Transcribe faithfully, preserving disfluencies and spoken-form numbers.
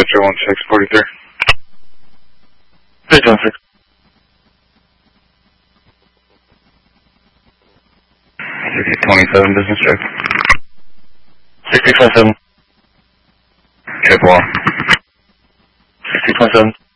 Metro one six forty-three. six one six. sixty twenty-seven business check. sixty twenty-seven. Check one. sixty twenty-seven.